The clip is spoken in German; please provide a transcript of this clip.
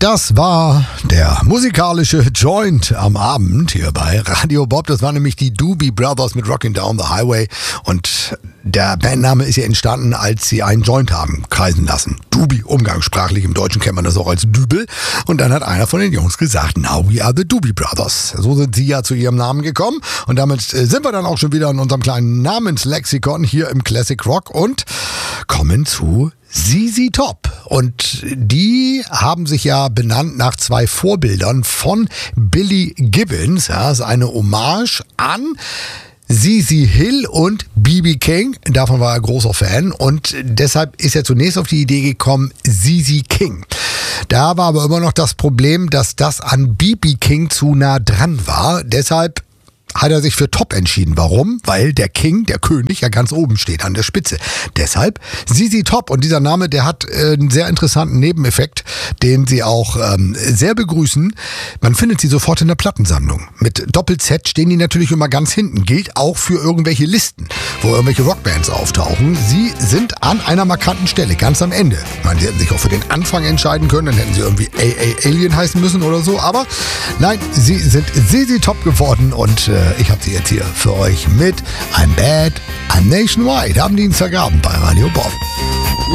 Das war der musikalische Joint am Abend hier bei Radio Bob. Das waren nämlich die Doobie Brothers mit Rockin' Down the Highway. Und der Bandname ist ja entstanden, als sie einen Joint haben kreisen lassen. Doobie, umgangssprachlich, im Deutschen kennt man das auch als Dübel. Und dann hat einer von den Jungs gesagt, now we are the Doobie Brothers. So sind sie ja zu ihrem Namen gekommen. Und damit sind wir dann auch schon wieder in unserem kleinen Namenslexikon hier im Classic Rock und kommen zu ZZ Top. Und die haben sich ja benannt nach zwei Vorbildern von Billy Gibbons. Ja, das ist eine Hommage an ZZ Hill und B.B. King. Davon war er großer Fan. Und deshalb ist er zunächst auf die Idee gekommen, ZZ King. Da war aber immer noch das Problem, dass das an B.B. King zu nah dran war. Deshalb hat er sich für Top entschieden. Warum? Weil der King, der König, ja ganz oben steht, an der Spitze. Deshalb ZZ Top. Und dieser Name, der hat einen sehr interessanten Nebeneffekt, den sie auch sehr begrüßen. Man findet sie sofort in der Plattensammlung. Mit Doppel-Z stehen die natürlich immer ganz hinten. Gilt auch für irgendwelche Listen, wo irgendwelche Rockbands auftauchen. Sie sind an einer markanten Stelle, ganz am Ende. Ich meine, sie hätten sich auch für den Anfang entscheiden können, dann hätten sie irgendwie AA Alien heißen müssen oder so. Aber nein, sie sind ZZ Top geworden und ich habe sie jetzt hier für euch mit I'm Bad, I'm Nationwide am Dienstagabend bei Radio Bob.